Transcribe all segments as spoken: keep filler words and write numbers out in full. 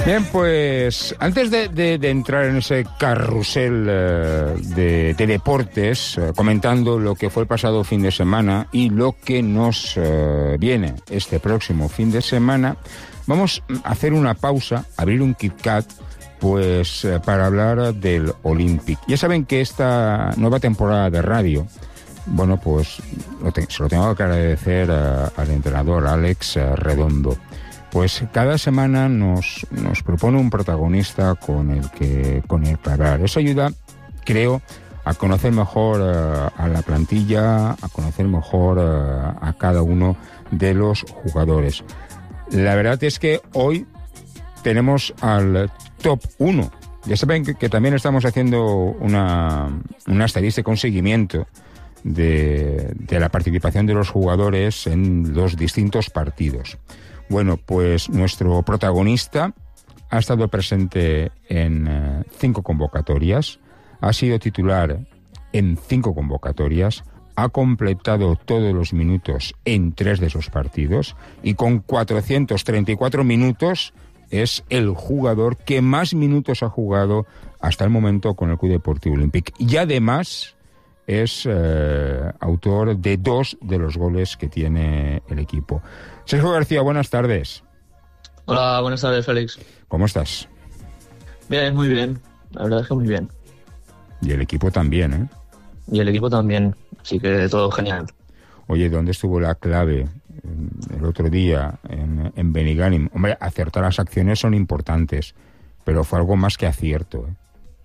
Bien, pues antes de, de, de entrar en ese carrusel eh, de, de deportes, eh, comentando lo que fue el pasado fin de semana y lo que nos eh, viene este próximo fin de semana, vamos a hacer una pausa, abrir un Kit Kat, pues eh, para hablar del Olympic. Ya saben que esta nueva temporada de radio, bueno, pues lo te, se lo tengo que agradecer a, al entrenador Alex eh, Redondo. Pues cada semana nos, nos propone un protagonista con el que con el que hablar. Eso ayuda, creo, a conocer mejor uh, a la plantilla, a conocer mejor uh, a cada uno de los jugadores. La verdad es que hoy tenemos al top uno. Ya saben que, que también estamos haciendo una, una estadística, un seguimiento de, de la participación de los jugadores en los distintos partidos. Bueno, pues nuestro protagonista ha estado presente en uh, cinco convocatorias, ha sido titular en cinco convocatorias, ha completado todos los minutos en tres de esos partidos y con cuatrocientos treinta y cuatro minutos es el jugador que más minutos ha jugado hasta el momento con el Club Deportivo Olympic. Y además es eh, autor de dos de los goles que tiene el equipo. Sergio García, buenas tardes. Hola, buenas tardes, Félix. ¿Cómo estás? Bien, muy bien. La verdad es que muy bien. Y el equipo también, ¿eh? Y el equipo también, así que todo genial. Oye, ¿dónde estuvo la clave el otro día en, en Benigànim? Hombre, acertar las acciones son importantes, pero fue algo más que acierto, ¿eh?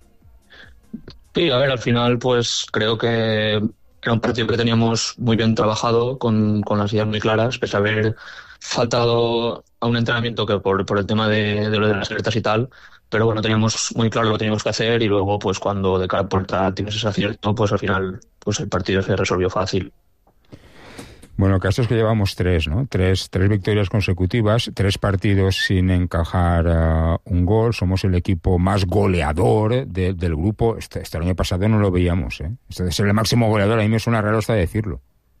Sí, a ver, al final pues creo que era un partido que teníamos muy bien trabajado, con, con las ideas muy claras, pese a haber faltado a un entrenamiento que por, por el tema de, de lo de las alertas y tal, pero bueno, teníamos muy claro lo que teníamos que hacer y luego pues cuando de cara a puerta tienes ese acierto, pues al final pues el partido se resolvió fácil. Bueno, el caso es que llevamos tres, ¿no? Tres, tres victorias consecutivas, tres partidos sin encajar uh, un gol. Somos el equipo más goleador de, del grupo. Este, este año pasado no lo veíamos, ¿eh? Este es el máximo goleador. A mí me suena raro hasta decirlo.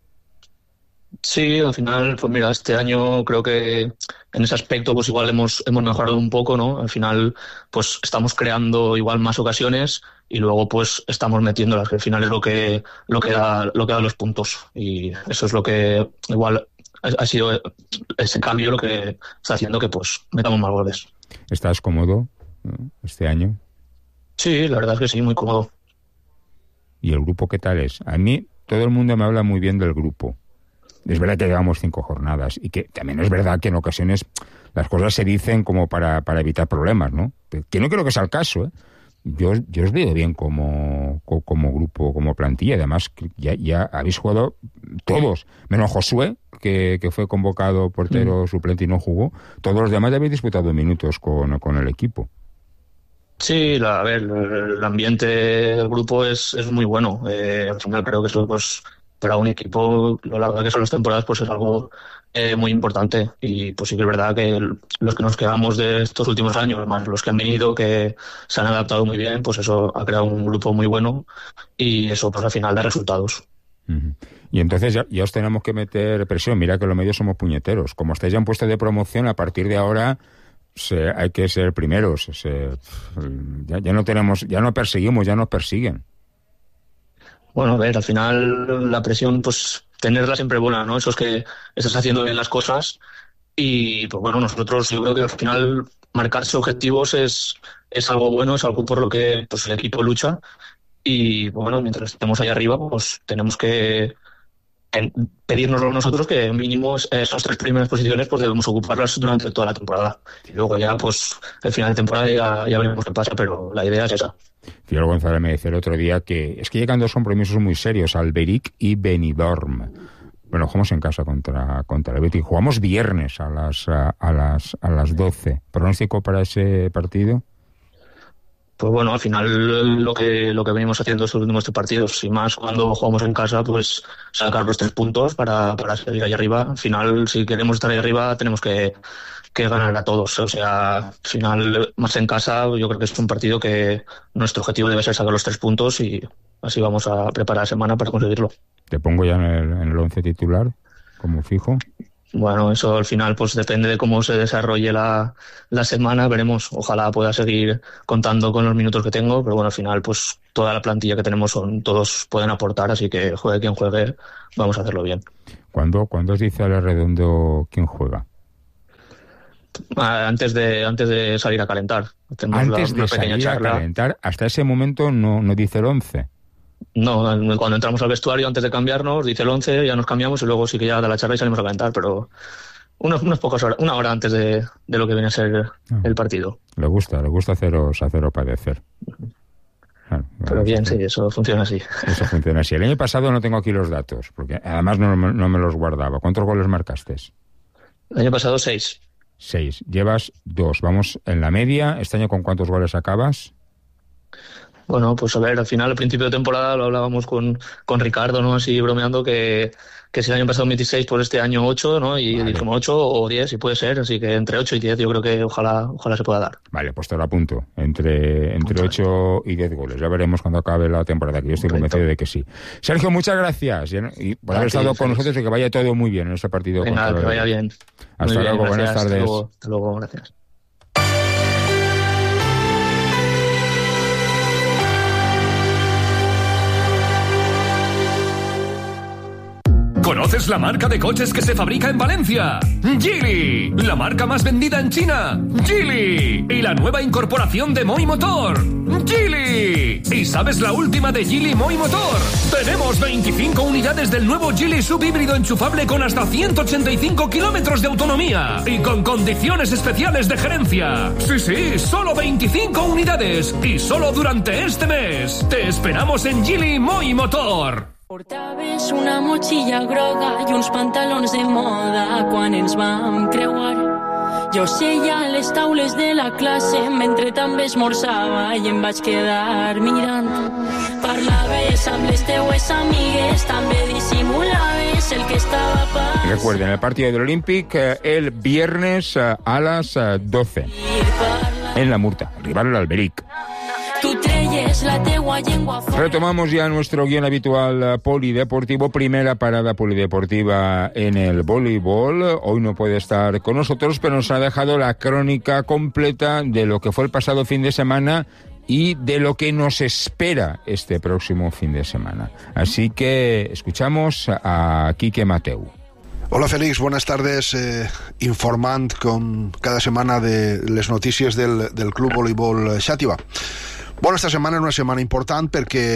Sí, al final, pues mira, este año creo que en ese aspecto pues igual hemos, hemos mejorado un poco, ¿no? Al final, pues estamos creando igual más ocasiones y luego pues estamos metiéndolas, que al final es lo que lo que da lo que da los puntos, y eso es lo que igual ha, ha sido ese cambio lo que está haciendo que pues metamos más goles. ¿Estás cómodo, ¿no?, este año? Sí, la verdad es que sí, muy cómodo. ¿Y el grupo qué tal es? A mí todo el mundo me habla muy bien del grupo. Es verdad que llevamos cinco jornadas y que también es verdad que en ocasiones las cosas se dicen como para, para evitar problemas, ¿no? Que no creo que sea el caso, ¿eh? Yo, yo os veo bien como, como grupo, como plantilla. Además, ya, ya habéis jugado todos, menos Josué, que, que fue convocado portero mm. suplente y no jugó. Todos los demás ya habéis disputado minutos con, con el equipo. Sí, la, a ver, el ambiente del grupo es, es muy bueno. Eh, al final creo que eso, pues, para un equipo, lo largo que son las temporadas, pues es algo eh, muy importante. Y pues sí que es verdad que el, los que nos quedamos de estos últimos años, más los que han venido, que se han adaptado muy bien, pues eso ha creado un grupo muy bueno y eso pues al final da resultados. Uh-huh. Y entonces ya, ya os tenemos que meter presión. Mira que los medios somos puñeteros. Como estáis ya en puesto de promoción, a partir de ahora se, hay que ser primeros. Se, ya, ya no tenemos, ya no perseguimos, ya nos persiguen. Bueno, a ver, al final la presión, pues tenerla siempre buena, ¿no? Eso es que estás haciendo bien las cosas y, pues bueno, nosotros yo creo que al final marcarse objetivos es, es algo bueno, es algo por lo que pues el equipo lucha y, bueno, mientras estemos ahí arriba, pues tenemos que pedírnoslo nosotros que mínimo esas tres primeras posiciones pues debemos ocuparlas durante toda la temporada y luego ya pues el final de temporada ya, ya veremos qué pasa, pero la idea es esa. Fidel González me decía el otro día que es que llegan dos compromisos muy serios, Alberic y Benidorm. Bueno, jugamos en casa contra, contra el Betis. Jugamos viernes a las, a, a las a las doce. ¿Pronóstico para ese partido? Pues bueno, al final lo que lo que venimos haciendo estos últimos tres partidos, y más cuando jugamos en casa, pues sacar los tres puntos para, para seguir ahí arriba. Al final, si queremos estar ahí arriba, tenemos que, que ganar a todos. O sea, al final, más en casa, yo creo que es un partido que nuestro objetivo debe ser sacar los tres puntos y así vamos a preparar la semana para conseguirlo. ¿Te pongo ya en el, en el once titular como fijo? Bueno, eso al final pues depende de cómo se desarrolle la, la semana, veremos. Ojalá pueda seguir contando con los minutos que tengo, pero bueno, al final pues toda la plantilla que tenemos son todos pueden aportar, así que juegue quien juegue, vamos a hacerlo bien. ¿Cuándo, ¿cuándo os dice Ale Redondo quién juega? Antes de antes de salir a calentar. Antes la, de salir charla. a calentar, hasta ese momento no, no dice el once. No, cuando entramos al vestuario, antes de cambiarnos, dice el once, ya nos cambiamos y luego sí que ya da la charla y salimos a calentar, pero unos, unas pocas horas, una hora antes de, de lo que viene a ser ah, el partido. Le gusta, le gusta haceros, haceros padecer. Claro, pero bien, sí, eso funciona así. Eso funciona así. El año pasado no tengo aquí los datos, porque además no, no me los guardaba. ¿Cuántos goles marcaste? El año pasado seis. Seis. Llevas dos. Vamos en la media. ¿Este año con cuántos goles acabas? Bueno, pues a ver, al final, al principio de temporada lo hablábamos con, con Ricardo, ¿no? Así bromeando que, que si el año pasado veintiséis, por este año ocho, ¿no? Y vale. Dijimos ocho o diez, si puede ser. Así que entre ocho y diez yo creo que ojalá ojalá se pueda dar. Vale, pues te lo apunto. Entre, entre ocho y diez goles. Ya veremos cuando acabe la temporada, que yo estoy Correcto. convencido de que sí. Sergio, muchas gracias. Y por haber estado con nosotros y que vaya todo muy bien en este partido. Venga, que vaya bien. Hasta muy luego, bien, buenas tardes. Hasta luego, hasta luego, gracias. ¿Conoces la marca de coches que se fabrica en Valencia? Geely, la marca más vendida en China. Geely, y la nueva incorporación de Moi Motor. Geely, ¿y sabes la última de Geely Moi Motor? Tenemos veinticinco unidades del nuevo Geely subhíbrido enchufable con hasta ciento ochenta y cinco kilómetros de autonomía y con condiciones especiales de gerencia. Sí, sí, solo veinticinco unidades y solo durante este mes. Te esperamos en Geely Moi Motor. Portaves una motxilla groga i uns pantalons de moda quan ens vam creuar. Jo seia a les taules de la classe mentre també esmorzava i em vaig quedar mirant. Parlaves amb les teues amigues, també dissimulaves el que estava passant. Recuerden, el partido del Olympic el viernes a las doce en la Murta, rival el Alberic. Retomamos ya nuestro guión habitual polideportivo. Primera parada polideportiva en el voleibol. Hoy no puede estar con nosotros, pero nos ha dejado la crónica completa de lo que fue el pasado fin de semana y de lo que nos espera este próximo fin de semana. Así que escuchamos a Quique Mateu. Hola Félix, buenas tardes. Eh, informant com cada setmana de les notícies del, del Club Voleibol Xàtiva. Bueno, esta setmana és una setmana important perquè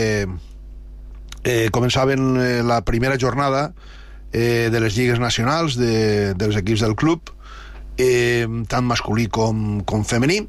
eh, començaven eh, la primera jornada eh, de les lligues nacionals de, dels equips del club, eh, tant masculí com, com femení,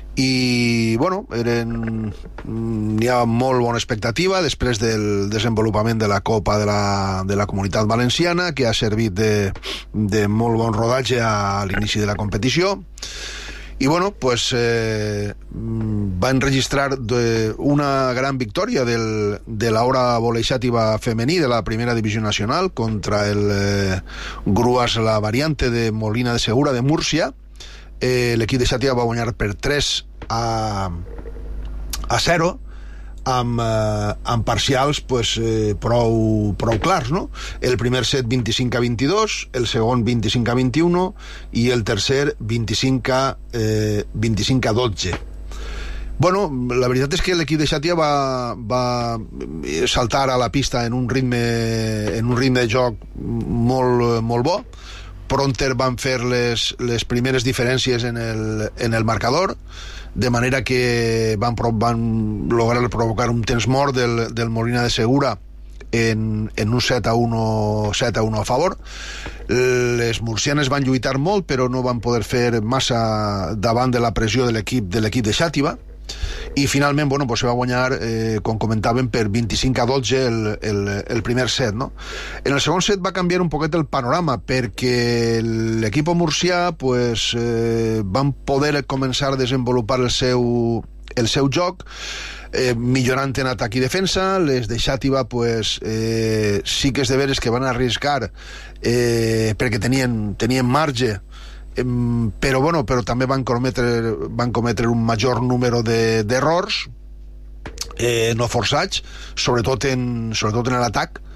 i bueno, eren, hi ha molt bona expectativa després del desenvolupament de la Copa de la, de la Comunitat Valenciana, que ha servit de, de molt bon rodatge a l'inici de la competició. I bueno, pues eh, van registrar de una gran victòria del, de l'Aura Volei Xàtiva femení de la primera divisió nacional contra el eh, Gruas La Variante de Molina de Segura de Múrcia. Eh, l'equip de Xàtiva va guanyar per tres a zero amb, eh, amb parcials pues, eh, prou, prou clars, no? El primer set vint-i-cinc a vint-i-dos, el segon vint-i-cinc a vint-i-u i el tercer vint-i-cinc a, eh, vint-i-cinc a dotze. Bueno, la veritat és que l'equip de Xàtiva va, va saltar a la pista en un ritme, en un ritme de joc molt, molt bo. Pronter van fer les, les primeres diferències en el, en el marcador, de manera que van, van lograr provocar un temps mort del, del Molina de Segura en, en un set a u a favor. Les murcianes van lluitar molt, però no van poder fer massa davant de la pressió de l'equip de l'equip de Xàtiva, i finalment bueno, pues se va guanyar, eh, com comentàvem, per vint-i-cinc a dotze el, el, el primer set, no? En el segon set va canviar un poquet el panorama, perquè l'equip murcià pues, eh, van poder començar a desenvolupar el seu, el seu joc, eh, millorant en atac i defensa. Les de Xàtiva pues, eh, sí que és de veres que van arriscar eh, perquè tenien, tenien marge, però, bueno, però també van cometre, van cometre un major número d'errors de, eh, no forçats, sobretot en, sobretot en l'atac,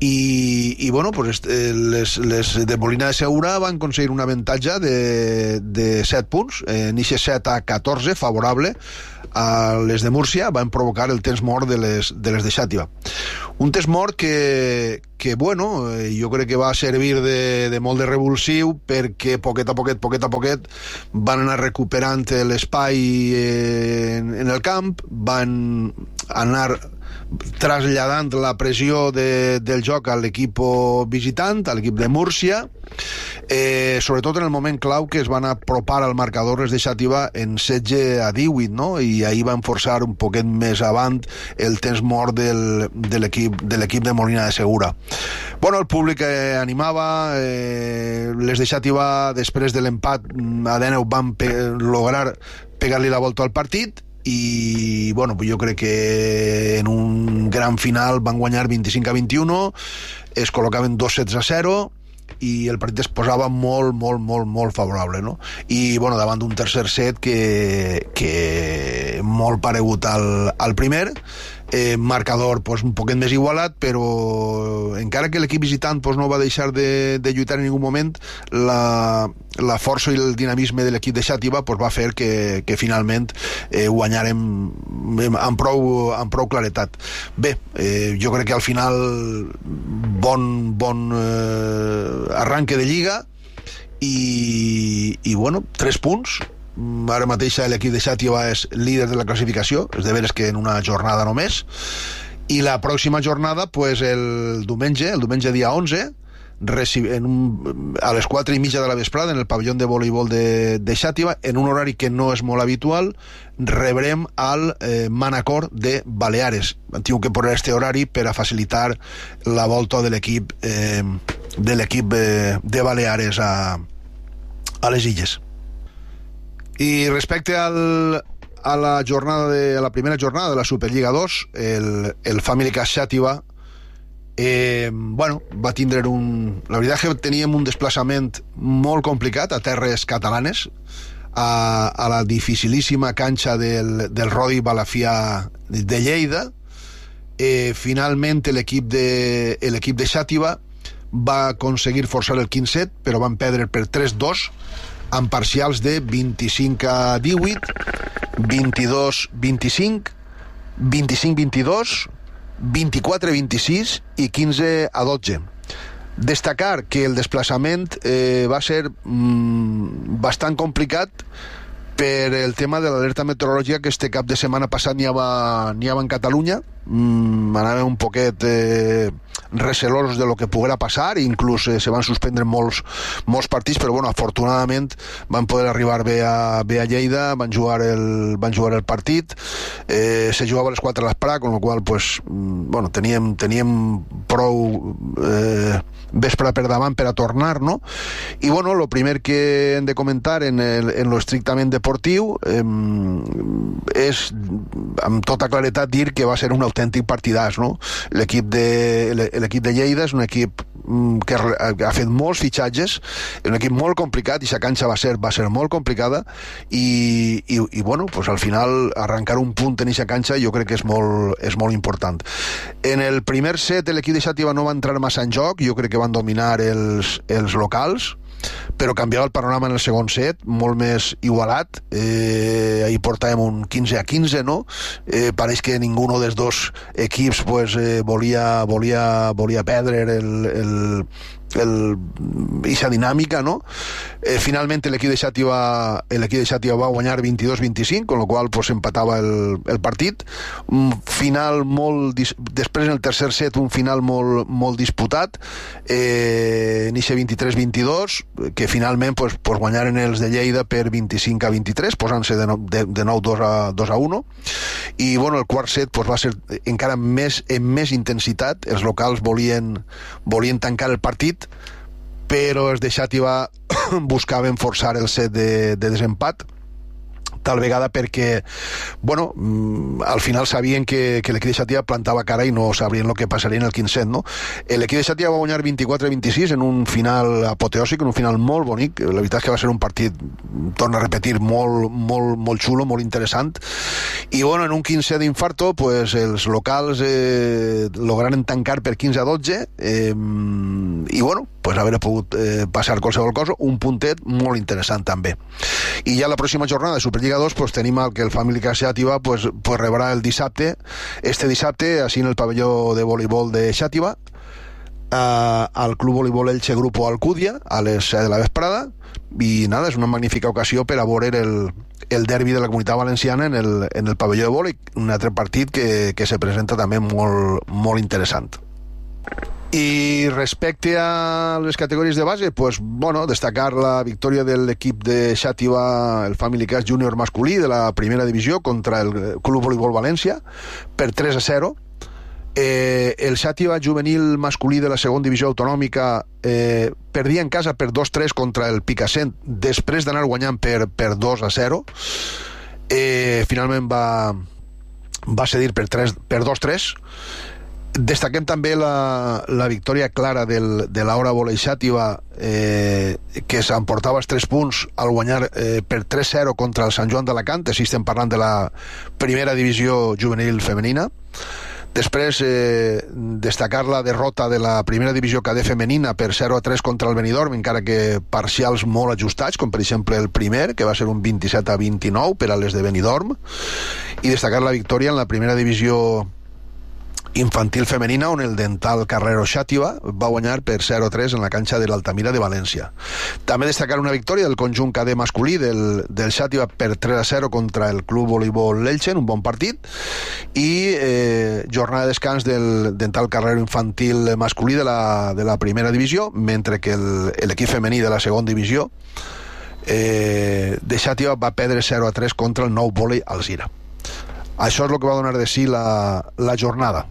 i, i bueno, pues, les, les de Molina de Segura van aconseguir un avantatge de, de set punts, en eixe set a catorze, favorable a les de Múrcia, van provocar el temps mort de les de, les de Xàtiva. Un temps mort que, que bueno, jo crec que va servir de, de molt de revulsiu, perquè poquet a poquet, poquet a poquet, van anar recuperant l'espai en, en el camp, van anar traslladant la pressió de, del joc a l'equip visitant, a l'equip de Múrcia, eh, sobretot en el moment clau que es van apropar al marcador les de Xàtiva en setze a divuit, no? I ahir van forçar un poquet més avant el temps mort del, de l'equip de l'equip de Molina de Segura. Bueno, el públic eh, animava, eh, les de Xàtiva després de l'empat a Deneu van pe lograr pegar-li la volta al partit, i bueno, jo crec que en un gran final van guanyar vint-i-cinc a vint-i-u, es col·locaven dos sets a zero i el partit es posava molt, molt, molt, molt favorable, no? I bueno, davant d'un tercer set que, que molt paregut al, al primer, eh, marcador pues, un poquet més igualat, però encara que l'equip visitant pues, no va deixar de, de lluitar en ningú moment, la, la força i el dinamisme de l'equip de Xàtiva pues, va fer que, que finalment eh, guanyarem amb prou, amb prou claretat. Bé, eh, jo crec que al final bon, bon eh, arranque de Lliga i, i bueno, tres punts. Ara mateix l'equip de Xàtiva és líder de la classificació, és de veres que en una jornada només, i la pròxima jornada pues, el diumenge, el diumenge dia onze, en un, a les quatre i mitja de la vesprada en el pavelló de voleibol de, de Xàtiva, en un horari que no és molt habitual, rebrem al eh, Manacor de Baleares. Han tingut que posar este horari per a facilitar la volta de l'equip eh, de l'equip eh, de Baleares a, a les Illes. I respecte al, a la jornada de a la primera jornada de la Superliga dos, el, el Family Cas Xàtiva eh, bueno, va tindre un... La veritat és que teníem un desplaçament molt complicat a terres catalanes, a, a la dificilíssima canxa del, del Rodi Balafia de Lleida. Eh, finalment l'equip de, l'equip de Xàtiva va aconseguir forçar el quinze set, però van perdre per tres dos amb parcials de vint-i-cinc a divuit, vint-i-dos a vint-i-cinc, vint-i-cinc a vint-i-dos, vint-i-quatre a vint-i-sis i quinze a dotze. Destacar que el desplaçament eh, va ser mm, bastant complicat per el tema de l'alerta meteorològica que este cap de setmana passat n'hi havia, n'hi havia en Catalunya. Mm, anàvem un poquet eh, recelosos de lo que poguera passar, inclús eh, se van suspendre molts, molts partits, però bueno, afortunadament van poder arribar bé a, bé a Lleida, van jugar el, van jugar el partit, eh, se jugava a les quatre a l'Esprà, con la qual pues, bueno, teníem, teníem prou eh, vespre per davant per a tornar, no? I bueno, lo primer que hem de comentar en, el, en lo estrictament deportiu eh, és amb tota claretat dir que va ser un autèntic partidàs, no? L'equip de, l'equip de Lleida és un equip que ha fet molts fitxatges, un equip molt complicat, i la canxa va ser, va ser molt complicada, i, i, i bueno, pues al final arrencar un punt en aquesta canxa jo crec que és molt, és molt important. En el primer set l'equip de Xàtiva no va entrar massa en joc, jo crec que van dominar els, els locals, però canviava el panorama en el segon set, molt més igualat. Eh, ahir portàvem un quinze a quinze, no? Eh, pareix que ningú dels dos equips pues, eh, volia, volia, volia perdre el, el, el, esa dinàmica, no? Eh, finalment l'equip de Xàtiva l'equip de Xàtiva va guanyar vint-i-dos a vint-i-cinc, con lo qual pues, empatava el, el partit. Un final molt després en el tercer set un final molt, molt disputat, eh, en eixe vint-i-tres a vint-i-dos, que finalment pues, pues, guanyaren els de Lleida per vint-i-cinc a vint-i-tres, posant-se de, no, de, de nou dos a u, i bueno, el quart set pues, va ser encara més, en més intensitat. Els locals volien, volien tancar el partit, però els de Xàtiva buscaven forçar el set de, de desempat, tal vegada perquè, bueno, al final sabien que, que l'equip de Xàtiva plantava cara i no sabrien el que passaria en el quinzet, no? L'equip de Xàtiva va guanyar vint-i-quatre a vint-i-sis en un final apoteòsic, en un final molt bonic. La veritat és que va ser un partit, torno a repetir, molt, molt, molt xulo, molt interessant. I, bueno, en un quinzet d'infarto, pues, els locals eh, lograren tancar per quinze a dotze eh, i, bueno, pues haver pogut eh, passar qualsevol cosa, un puntet molt interessant també. I ja la pròxima jornada de Superliga dos pues, tenim el que el Family Car Xàtiva pues, pues, rebrà el dissabte, este dissabte, així en el pavelló de voleibol de Xàtiva, eh, al Club Voleibol Elche Grupo Alcúdia, a les set de la vesprada, i nada, és una magnífica ocasió per a veure el, el derbi de la Comunitat Valenciana en el, en el pavelló de vòlei, un altre partit que, que se presenta també molt, molt interessant. I respecte a les categories de base, pues, bueno, destacar la victòria de l'equip de Xàtiva, el Family Car Júnior masculí de la primera divisió contra el Club Voleibol València per tres a zero. Eh, el Xàtiva juvenil masculí de la segona divisió autonòmica eh, perdia en casa per dos a tres contra el Picassent després d'anar guanyant per, per dos a zero. Eh, finalment va, va cedir per, per dos a tres. Destaquem també la, la victòria clara del, de l'Aura Volei Xàtiva, eh, que s'emportava els tres punts al guanyar eh, per tres a zero contra el Sant Joan d'Alacant. Així estem parlant de la primera divisió juvenil femenina. Després, eh, destacar la derrota de la primera divisió cadet femenina per zero a tres contra el Benidorm, encara que parcials molt ajustats, com per exemple el primer, que va ser un vint-i-set a vint-i-nou per a les de Benidorm. I destacar la victòria en la primera divisió infantil femenina, on el Dental Carrero Xàtiva va guanyar per zero a tres en la canxa de l'Altamira de València. També destacar una victòria del conjunt cadet masculí del, del Xàtiva per tres a zero contra el Club Voleibol Elche, un bon partit, i eh, jornada de descans del Dental Carrero infantil masculí de la, de la primera divisió, mentre que l'equip femení de la segona divisió eh, de Xàtiva va perdre zero a tres contra el Nou Volei Alzira. Això és el que va donar de si la, la jornada.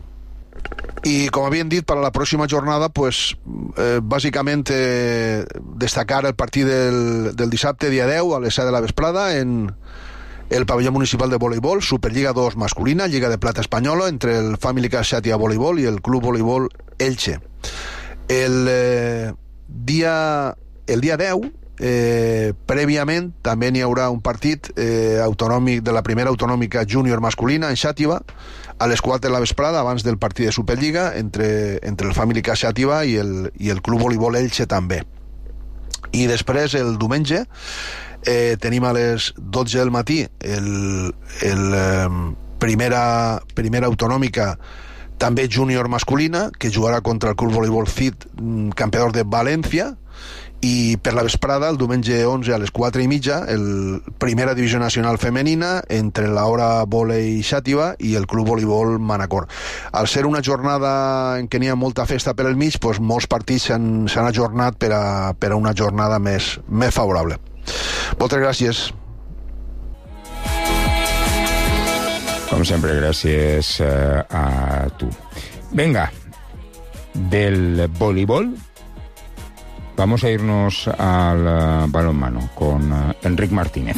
I com havíem dit, per a la pròxima jornada, pues, eh, bàsicament eh, destacar el partit del, del dissabte, dia deu, a les set de la vesprada, en el pavelló municipal de voleibol, Superliga dos masculina, Lliga de Plata espanyola, entre el Family Car Xàtiva Voleibol i el Club Voleibol Elche. El, eh, dia, el dia deu, Eh, prèviament també n'hi haurà un partit eh, autonòmic de la primera autonòmica júnior masculina en Xàtiva a les quatre de la vesprada, abans del partit de Superliga entre, entre el Family Car Xàtiva i el, i el Club Voleibol Elche també. I després el diumenge eh, tenim a les dotze del matí el, el eh, primera, primera autonòmica també júnior masculina, que jugarà contra el Club Voleibol C I D, campió de València. I per la vesprada, el diumenge onze a les quatre i mitja, el primera divisió nacional femenina entre l'Aura Volei Xàtiva i el Club Voleibol Manacor. Al ser una jornada en què n'hi ha molta festa per el mig, doncs molts partits s'han ajornat per a, per a una jornada més, més favorable. Moltes gràcies. Com sempre, gràcies uh, a tu. Venga, del voleibol vamos a irnos al uh, balonmano con uh, Enric Martínez.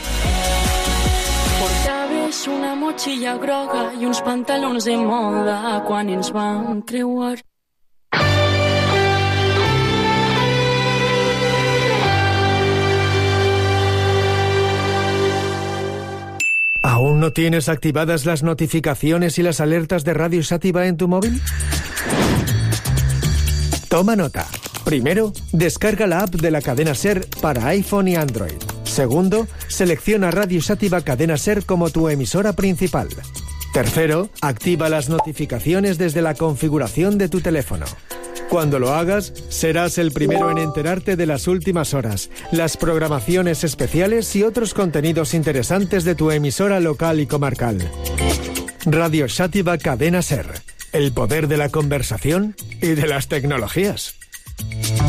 Portaves una motxilla groga i uns pantalons de moda quan ens vam creuar. ¿Aún no tienes activadas las notificaciones y las alertas de Radio Xàtiva en tu móvil? Toma nota. Primero, descarga la app de la cadena SER para iPhone y Android. Segundo, selecciona Radio Xàtiva Cadena SER como tu emisora principal. Tercero, activa las notificaciones desde la configuración de tu teléfono. Cuando lo hagas, serás el primero en enterarte de las últimas horas, las programaciones especiales y otros contenidos interesantes de tu emisora local y comarcal. Radio Xàtiva Cadena SER. El poder de la conversación y de las tecnologías.